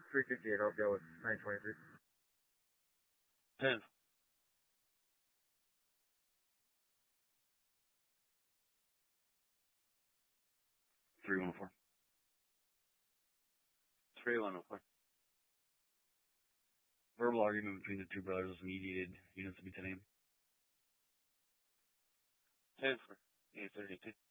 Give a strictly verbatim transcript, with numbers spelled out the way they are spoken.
three fifty-eight, I'll go with nine twenty-three. ten. three one four. three one four. Verbal argument between the two brothers was mediated. Units to be ten a m. ten for eight thirty-two.